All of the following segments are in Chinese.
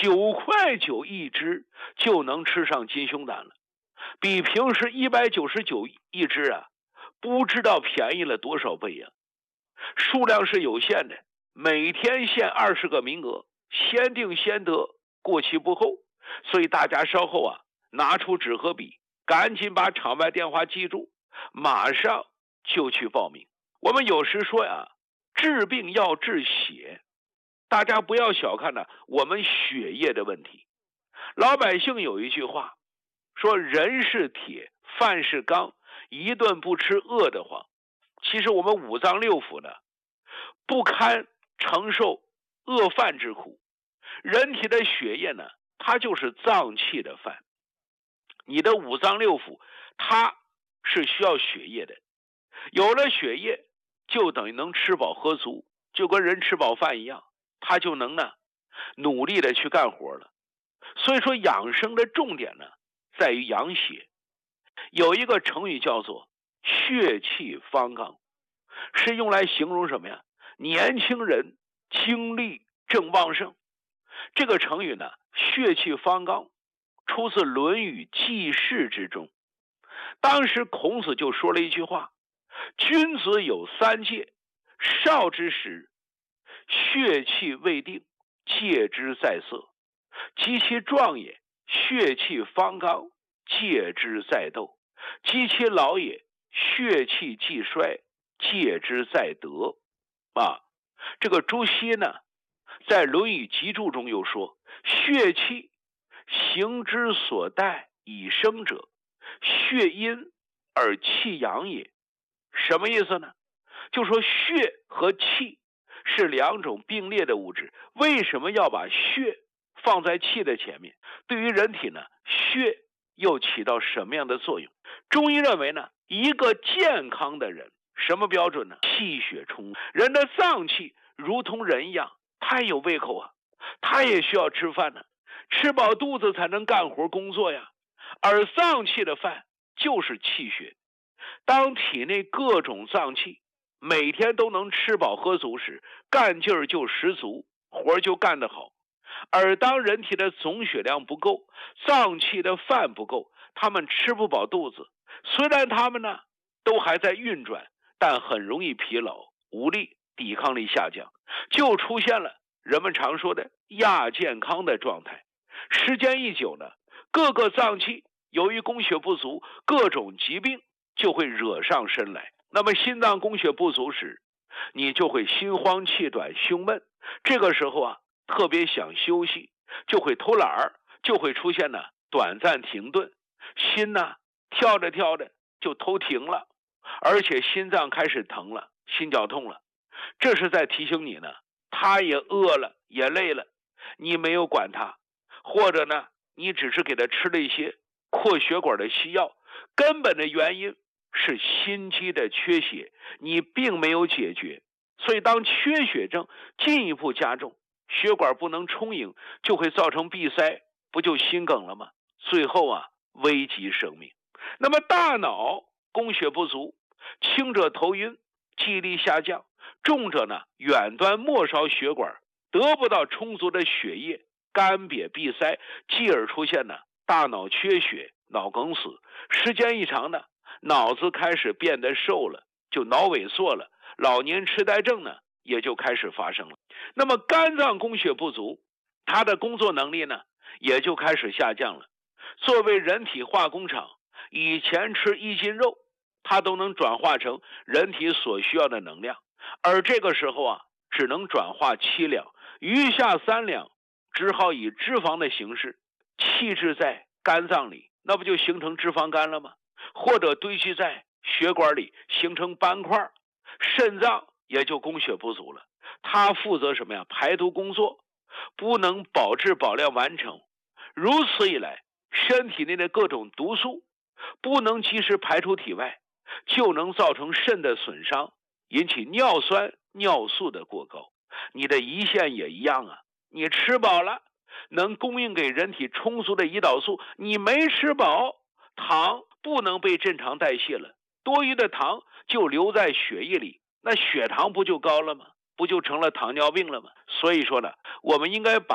9.9块一只就能吃上金胸胆了，比平时199一只啊，不知道便宜了多少倍呀！数量是有限的，每天限20个名额，先定先得，过期不候。所以大家稍后啊，拿出纸和笔，赶紧把场外电话记住，马上就去报名。我们有时说呀，治病要治血，大家不要小看我们血液的问题。老百姓有一句话说，人是铁，饭是钢，一顿不吃饿得慌。其实我们五脏六腑呢，不堪承受饿饭之苦。人体的血液呢，它就是脏器的饭。你的五脏六腑它是需要血液的，有了血液就等于能吃饱喝足，就跟人吃饱饭一样，他就能努力的去干活了。所以说养生的重点呢在于养血。有一个成语叫做血气方刚，是用来形容什么呀？年轻人精力正旺盛。这个成语呢，血气方刚，出自《论语记事》之中。当时孔子就说了一句话：君子有3戒，少之时，血气未定，戒之在色；及其壮也，血气方刚，戒之在斗；及其老也，血气既衰，戒之在德。这个朱熹呢，在《论语集注》中又说：血气，形之所待以生者，血阴而气阳也。什么意思呢？就说血和气是2种并列的物质，为什么要把血放在气的前面？对于人体呢，血又起到什么样的作用？中医认为呢，一个健康的人，什么标准呢？气血充足。人的脏器如同人一样，他也有胃口啊，他也需要吃饭呢，吃饱肚子才能干活工作呀。而脏器的饭就是气血。当体内各种脏器每天都能吃饱喝足时，干劲儿就十足，活就干得好。而当人体的总血量不够，脏器的饭不够，他们吃不饱肚子，虽然他们呢都还在运转，但很容易疲劳无力，抵抗力下降，就出现了人们常说的亚健康的状态。时间一久呢，各个脏器由于供血不足，各种疾病就会惹上身来。那么心脏供血不足时，你就会心慌气短胸闷，这个时候特别想休息，就会偷懒儿，就会出现短暂停顿，心跳着跳着就偷停了，而且心脏开始疼了，心绞痛了。这是在提醒你呢，他也饿了也累了，你没有管他，或者呢你只是给他吃了一些扩血管的西药，根本的原因是心肌的缺血，你并没有解决。所以当缺血症进一步加重，血管不能充盈，就会造成闭塞，不就心梗了吗？最后危及生命。那么大脑供血不足，轻者头晕，记忆力下降，重者呢远端末梢血管得不到充足的血液，干瘪闭塞，继而出现大脑缺血，脑梗死。时间一长呢，脑子开始变得瘦了，就脑萎缩了，老年痴呆症呢也就开始发生了。那么肝脏供血不足，它的工作能力呢也就开始下降了。作为人体化工厂，以前吃1斤肉，它都能转化成人体所需要的能量，而这个时候只能转化7两，余下3两只好以脂肪的形式弃置在肝脏里，那不就形成脂肪肝了吗？或者堆积在血管里形成斑块，肾脏也就供血不足了。它负责什么呀？排毒工作，不能保质保量完成。如此一来，身体内的各种毒素不能及时排出体外，就能造成肾的损伤，引起尿酸尿素的过高。你的胰腺也一样你吃饱了，能供应给人体充足的胰岛素，你没吃饱，糖不能被正常代谢了，多余的糖就留在血液里，那血糖不就高了吗？不就成了糖尿病了吗？所以说呢，我们应该把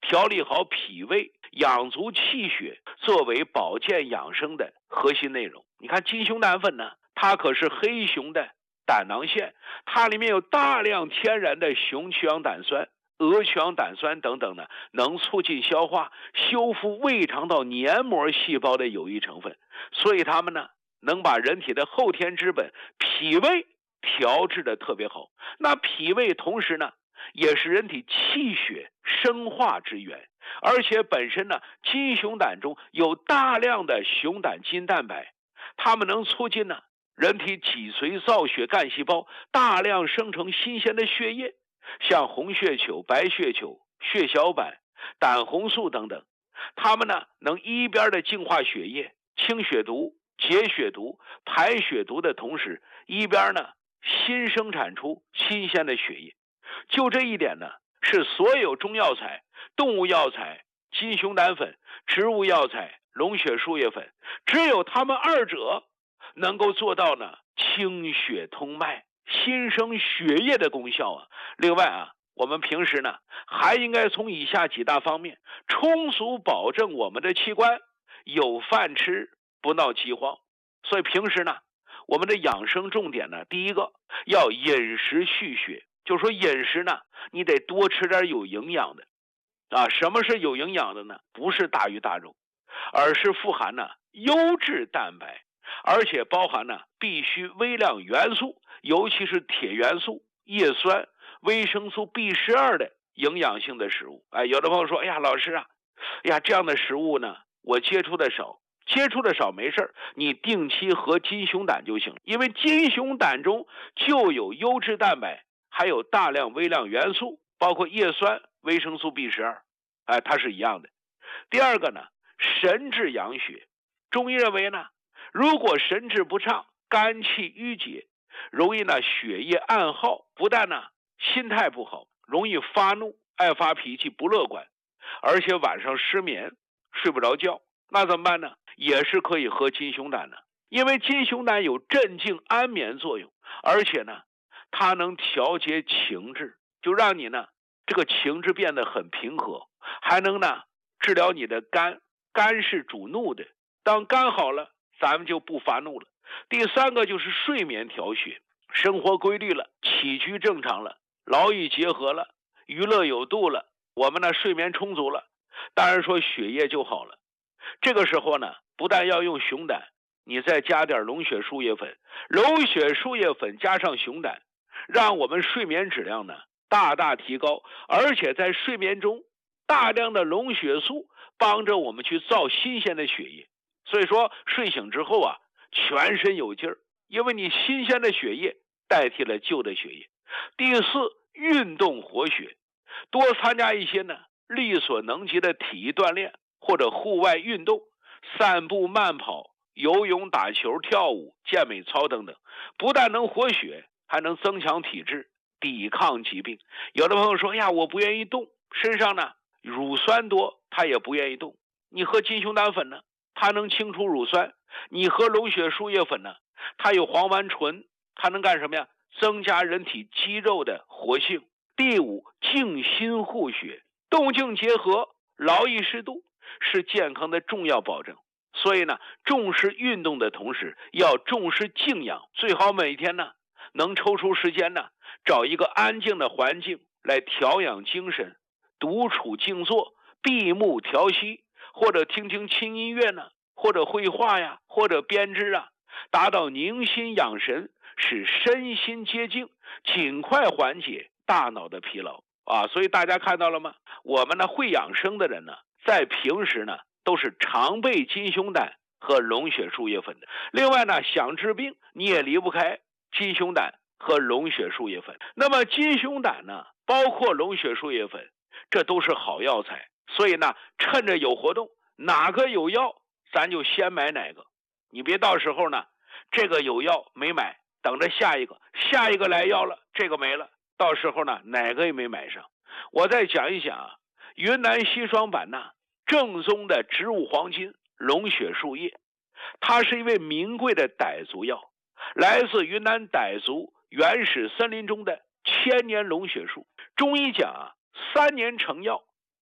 调理好脾胃，养足气血，作为保健养生的核心内容。你看金熊胆粉呢，它可是黑熊的胆囊腺，它里面有大量天然的熊曲氧胆酸、鹅曲氧胆酸等等呢，能促进消化、修复胃肠道黏膜细胞的有益成分，所以它们呢能把人体的后天之本脾胃调制的特别好。那脾胃同时呢也是人体气血生化之源，而且本身呢金熊胆中有大量的熊胆筋蛋白，它们能促进呢人体脊髓造血干细胞大量生成新鲜的血液，像红血球、白血球、血小板、胆红素等等，它们呢能一边的净化血液、清血毒、解血毒、排血毒的同时，一边呢新生产出新鲜的血液。就这一点呢，是所有中药材、动物药材、金熊胆粉、植物药材、龙血树叶粉，只有它们二者能够做到呢清血通脉、新生血液的功效啊。另外啊，我们平时呢还应该从以下几大方面充足保证我们的器官有饭吃，不闹饥荒。所以平时呢，我们的养生重点呢，第一个要饮食蓄血，就是说饮食呢，你得多吃点有营养的啊。什么是有营养的呢？不是大鱼大肉，而是富含呢优质蛋白，而且包含呢必须微量元素，尤其是铁元素、叶酸、维生素 B12的营养性的食物。有的朋友说，哎呀，老师啊，这样的食物呢，我接触的少没事，你定期喝金熊胆就行，因为金熊胆中就有优质蛋白，还有大量微量元素，包括叶酸、维生素 B12，它是一样的。第二个呢，神志养血。中医认为呢，如果神志不畅、肝气郁结，容易呢血液暗耗，不但呢心态不好，容易发怒、爱发脾气、不乐观，而且晚上失眠、睡不着觉。那怎么办呢？也是可以喝金熊胆的，因为金熊胆有镇静安眠作用，而且呢它能调节情志，就让你呢这个情志变得很平和，还能呢治疗你的肝，肝是主怒的，当肝好了，咱们就不发怒了。第三个就是睡眠调血，生活规律了，起居正常了，劳逸结合了，娱乐有度了，我们呢睡眠充足了，当然说血液就好了。这个时候呢，不但要用熊胆，你再加点龙血树叶粉，龙血树叶粉加上熊胆，让我们睡眠质量呢大大提高，而且在睡眠中大量的龙血素帮着我们去造新鲜的血液，所以说睡醒之后啊，全身有劲儿，因为你新鲜的血液代替了旧的血液。第四，运动活血，多参加一些呢力所能及的体育锻炼或者户外运动，散步、慢跑、游泳、打球、跳舞、健美操等等，不但能活血，还能增强体质，抵抗疾病。有的朋友说，哎呀，我不愿意动，身上呢乳酸多，他也不愿意动。你喝金熊胆粉呢，它能清除乳酸；你喝龙血树叶粉呢，它有黄烷醇，它能干什么呀？增加人体肌肉的活性。第五，静心护血，动静结合，劳逸适度，是健康的重要保证。所以呢，重视运动的同时，要重视静养，最好每天呢能抽出时间呢，找一个安静的环境来调养精神，独处静坐，闭目调息，或者听听轻音乐呢，或者绘画呀，或者编织啊，达到宁心养神，使身心接静，尽快缓解大脑的疲劳啊。所以大家看到了吗？我们呢会养生的人呢，在平时呢都是常备金熊胆和龙血树叶粉的。另外呢，想治病你也离不开金熊胆和龙血树叶粉。那么金熊胆呢，包括龙血树叶粉，这都是好药材，所以呢，趁着有活动，哪个有药，咱就先买哪个。你别到时候呢，这个有药没买，等着下一个来药了，这个没了，到时候呢，哪个也没买上。我再讲一讲啊，云南西双版纳正宗的植物黄金龙血树叶，它是一味名贵的傣族药，来自云南傣族原始森林中的千年龙血树。中医讲啊，3年成药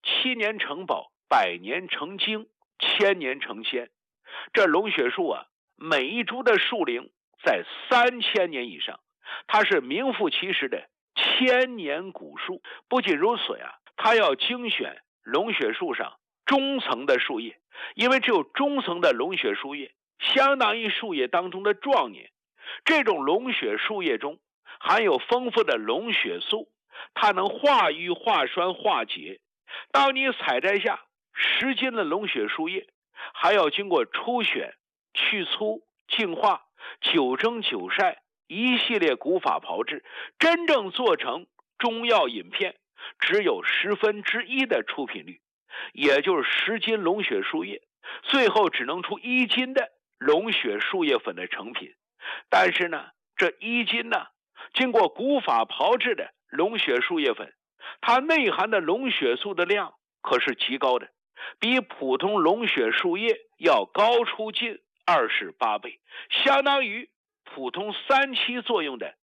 7年成宝，100年成精，1000年成仙。这龙血树啊，每一株的树龄在3000年以上，它是名副其实的千年古树。不仅如此呀，它要精选龙血树上中层的树叶，因为只有中层的龙血树叶相当于树叶当中的壮年。这种龙血树叶中含有丰富的龙血素，它能化瘀化栓化解。当你采摘下10斤的龙血树叶，还要经过初选、去粗、净化、9蒸9晒一系列古法炮制，真正做成中药饮片，只有1/10的出品率，也就是10斤龙血树叶，最后只能出1斤的龙血树叶粉的成品。但是呢，这1斤呢，经过古法炮制的龙血树叶粉，它内含的龙血素的量可是极高的，比普通龙血树叶要高出近28倍，相当于普通3期作用的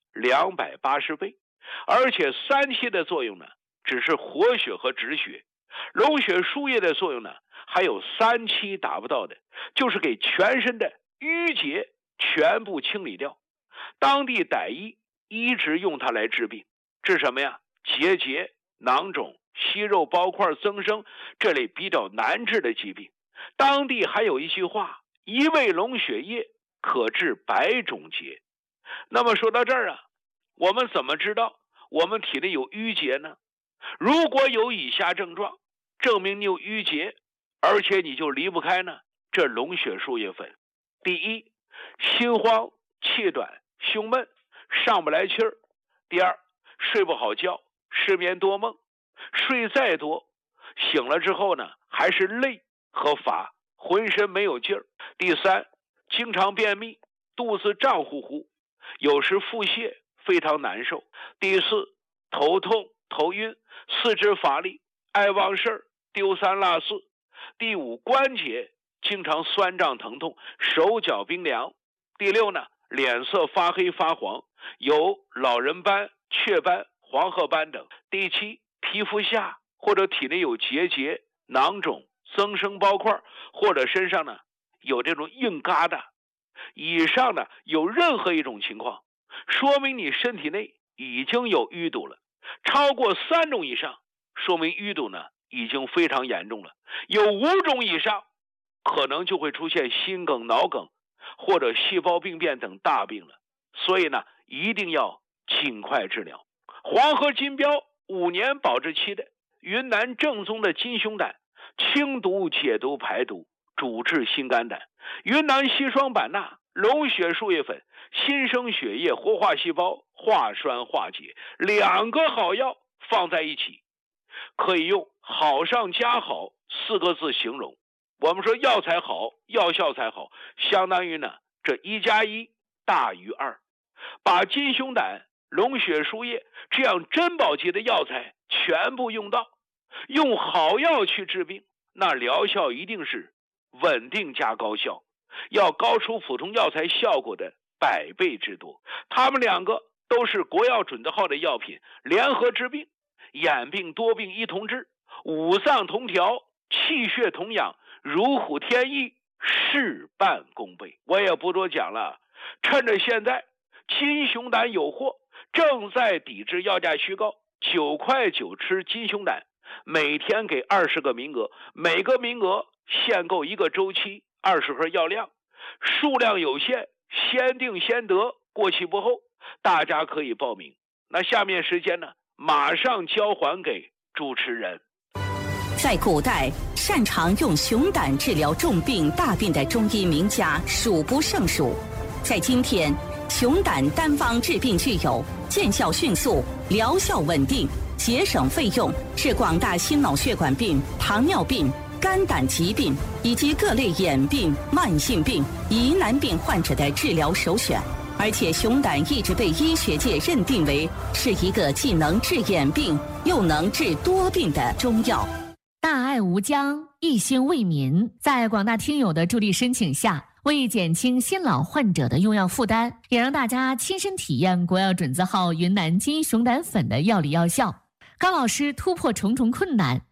280倍。而且3期的作用呢，只是活血和止血，龙血树叶的作用呢，还有3期达不到的，就是给全身的淤结全部清理掉。当地傣医一直用它来治病，治什么呀？结节、囊肿、息肉包块增生这类比较难治的疾病。当地还有一句话，一味龙血液可治100种结。那么说到这儿啊，我们怎么知道我们体内有淤结呢？如果有以下症状证明你有淤结，而且你就离不开呢这龙血树叶粉。第一，心慌气短胸闷上不来气儿。第二，睡不好觉失眠多梦，睡再多醒了之后呢还是累和乏，浑身没有劲儿。第三，经常便秘，肚子胀乎乎，有时腹泻非常难受。第四，头痛头晕，四肢乏力，爱忘事儿，丢三落四。第五，关节经常酸胀疼痛，手脚冰凉。第六呢，脸色发黑发黄，有老人斑、雀斑、黄褐斑等。第七，皮肤下或者体内有结节、囊肿、增生包块，或者身上呢有这种硬疙瘩。以上呢有任何一种情况，说明你身体内已经有淤堵了。超过3种以上，说明淤堵呢已经非常严重了。有5种以上，可能就会出现心梗、脑梗或者细胞病变等大病了。所以呢，一定要尽快治疗。黄河金标5年保质期的云南正宗的金熊胆，清毒解毒排毒，主治心肝胆。云南硒霜版纳龙血树叶粉，新生血液活化细胞，化栓化解，2个好药放在一起，可以用好上加好4个字形容。我们说药材好，药效才好，相当于呢这1+1大于2。把金熊胆、龙血树叶这样珍宝级的药材全部用到，用好药去治病，那疗效一定是稳定加高效，要高出普通药材效果的100倍之多。他们2个都是国药准字号的药品，联合治病，眼病多病一同治，五脏同调，气血同养，如虎添翼，事半功倍。我也不多讲了，趁着现在金熊胆有货，正在抵制药价虚高，9块9吃金熊胆，每天给20个名额，每个名额限购1个周期，20盒药量，数量有限，先定先得，过期不候，大家可以报名。那下面时间呢，马上交还给主持人。 在古代，擅长用熊胆治疗重病大病的中医名家数不胜数。在今天，熊胆单方治病具有见效迅速、疗效稳定、节省费用，是广大心脑血管病、糖尿病、肝胆疾病以及各类眼病、慢性病、疑难病患者的治疗首选。而且熊胆一直被医学界认定为是一个既能治眼病又能治多病的中药。 大爱无疆，一心为民，在广大听友的助力申请下，为减轻新老患者的用药负担，也让大家亲身体验国药准字号云南金熊胆粉的药理药效。高老师突破重重困难，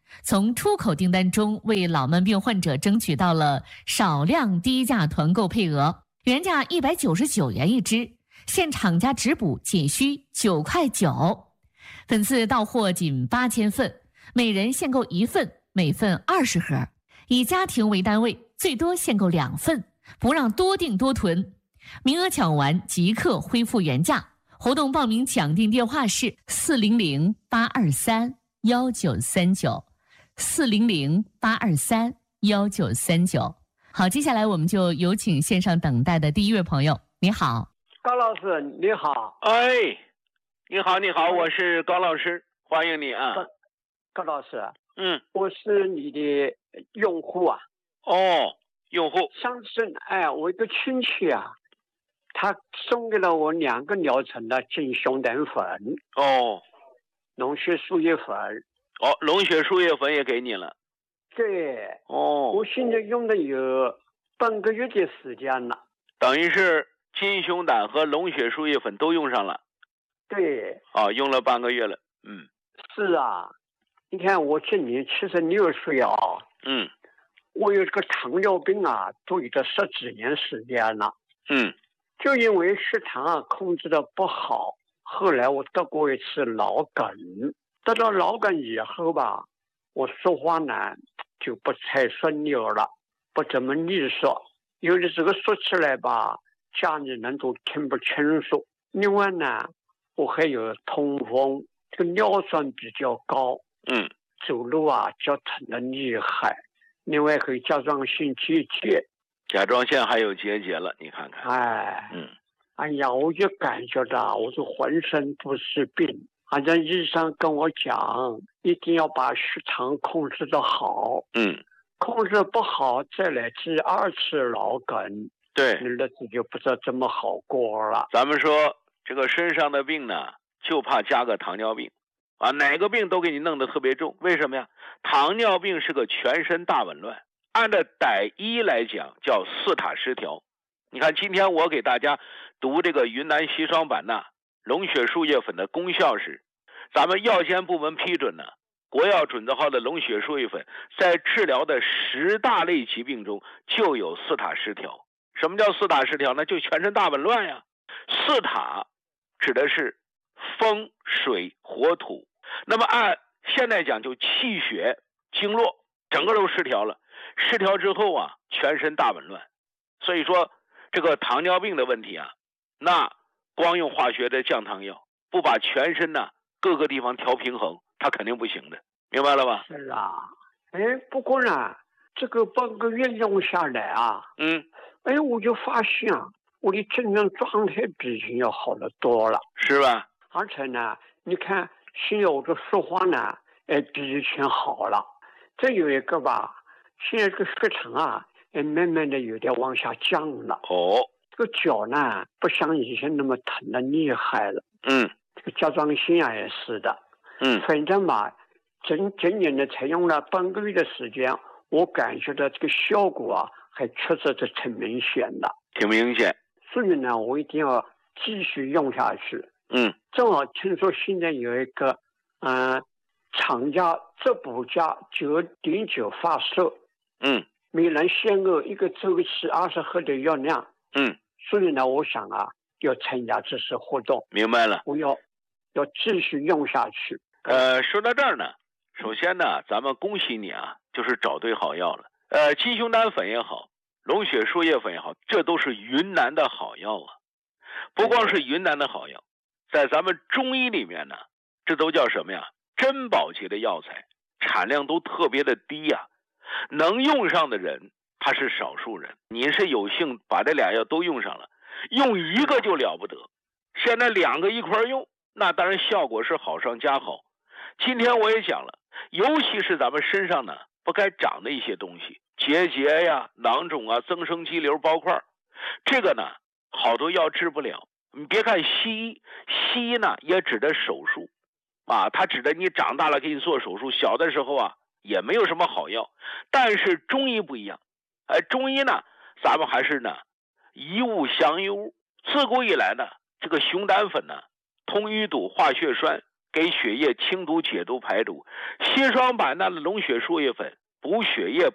从出口订单中为老慢病患者争取到了少量低价团购配额，原价199元一支，现厂家直补仅需9块9。本次到货仅8000份，每人限购1份，每份20盒，以家庭为单位，最多限购2份，不让多订多囤。名额抢完即刻恢复原价。活动报名抢订电话是400-823-1939，400-823-1939。好，接下来我们就有请线上等待的第一位朋友。你好， 高老师，你好。 哎，你好，你好，我是高老师，欢迎你啊。 高老师， 我是你的用户啊。 哦，用户。 上次我一个亲戚啊，他送给了我2个疗程的金熊胆粉。 哦， 龙血树叶粉。 哦，龙血树叶粉也给你了。 对。 哦， 我现在用的有半个月的时间了。 等于是金熊胆和龙血树叶粉都用上了。 对。 哦，用了半个月了。 是啊，你看我今年76岁啊。我有这个糖尿病啊，都有10几年时间了。就因为血糖控制的不好，后来我得过一次脑梗。得到脑梗以后吧，我说话呢就不太顺溜了，不怎么利索，有的时候说起来吧，家里人都听不清楚。另外呢，我还有痛风，这个尿酸比较高，走路啊脚疼的厉害。另外还有甲状腺结节。 甲状腺还有结节了，你看看。 哎呀，我就感觉到我这浑身都是病。好像医生跟我讲，一定要把血糖控制得好。控制不好再来第2次脑梗， 对， 你日子就不知道怎么好过了。 咱们说这个身上的病呢，就怕加个糖尿病啊，哪个病都给你弄得特别重。为什么呀？糖尿病是个全身大紊乱。按照傣医来讲叫4塔失调。你看今天我给大家读这个云南硒霜版纳龙血树叶粉的功效是，咱们药监部门批准呢，国药准字号的龙血树叶粉在治疗的10大类疾病中就有4塔失调。什么叫4塔失调呢？就全身大紊乱呀。4塔指的是风水火土，那么按现在讲就气血经络整个都失调了。失调之后啊，全身大紊乱。所以说这个糖尿病的问题啊，那光用化学的降糖药，不把全身呢各个地方调平衡，它肯定不行的，明白了吧？ 是啊。不过呢，这个半个月用下来啊，我就发现啊，我的精神状态比以前要好得多了， 是吧？ 而且呢，你看现在我的说话呢，比以前好了。这有一个吧，现在这个血糖啊，慢慢的有点往下降了。这个脚呢，不像以前那么疼的厉害了。这个甲状腺啊也是的。反正吧，今年呢才用了半个月的时间，我感觉到这个效果啊，还确实是挺明显的。 挺明显。 所以呢，我一定要继续用下去。正好听说现在有一个厂家质补价9.9发售。每人限购1个周期20盒的药量。所以呢，我想啊，要参加这次活动。 明白了。 我要继续用下去。 说到这儿呢，首先呢，咱们恭喜你啊，就是找对好药了。金熊胆粉也好，龙血树叶粉也好，这都是云南的好药啊。不光是云南的好药，在咱们中医里面呢，这都叫什么呀？珍宝级的药材，产量都特别的低呀。能用上的人他是少数人，你是有幸把这俩药都用上了，用一个就了不得，现在2个一块用，那当然效果是好上加好。今天我也讲了，尤其是咱们身上呢不该长的一些东西，结节呀、囊肿啊、增生肌瘤、包块，这个呢好多药治不了。你别看西医呢也指的手术啊，它指的你长大了给你做手术，小的时候啊也没有什么好药。但是中医不一样，中医呢咱们还是呢一物相一物。自古以来呢，这个熊胆粉呢通淤堵、化血栓， 给血液清毒解毒排毒。硒霜板钠的龙血输液粉补血液